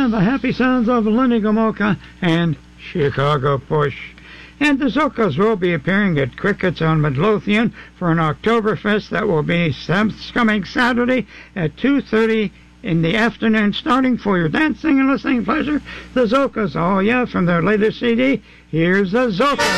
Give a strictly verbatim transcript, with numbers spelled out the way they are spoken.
the happy sounds of Lenny Gomulka and Chicago Push. And the Zokas will be appearing at Crickets on Midlothian for an Oktoberfest that will be coming Saturday at two thirty in the afternoon, starting for your dancing and listening pleasure. The Zokas, oh yeah, from their latest C D, here's the Zokas.